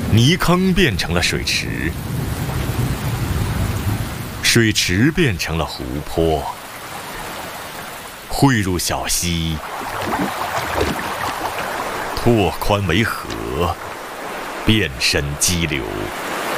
泥坑变成了水池，水池变成了湖泊，汇入小溪，拓宽为河，变身激流。